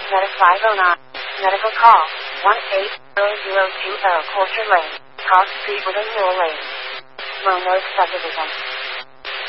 Meta 509. Medical call. 18020 Coulter Lane. Cross Street within Mill Lane. Low Nose Subdivision.